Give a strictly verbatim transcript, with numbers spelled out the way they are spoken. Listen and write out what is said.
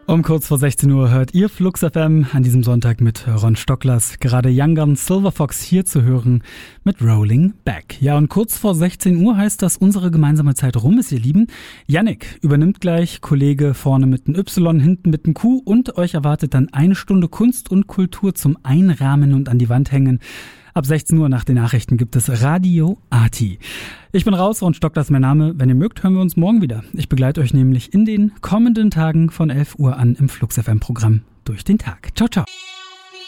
Um kurz vor sechzehn Uhr hört ihr Flux F M an diesem Sonntag mit Ron Stocklers. Gerade Young Guns Silver Fox hier zu hören mit Rolling Back. Ja, und kurz vor sechzehn Uhr heißt das, unsere gemeinsame Zeit rum ist, ihr Lieben. Yannick übernimmt gleich, Kollege vorne mit einem Y, hinten mit einem Q, und euch erwartet dann eine Stunde Kunst und Kultur zum Einrahmen und an die Wand hängen. Ab sechzehn Uhr nach den Nachrichten gibt es Radio Arti. Ich bin raus, Ron Stocklers ist mein Name. Wenn ihr mögt, hören wir uns morgen wieder. Ich begleite euch nämlich in den kommenden Tagen von elf Uhr an im Flux F M Programm durch den Tag. Ciao, ciao.